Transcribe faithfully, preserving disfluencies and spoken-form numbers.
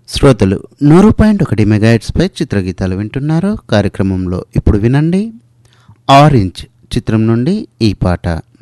శ్రోతలు నూరు పాయింట్ ఒకటి మెగాహెట్స్పై చిత్రగీతాలు వింటున్నారు. కార్యక్రమంలో ఇప్పుడు వినండి ఆరెంజ్ చిత్రం నుండి ఈ పాట.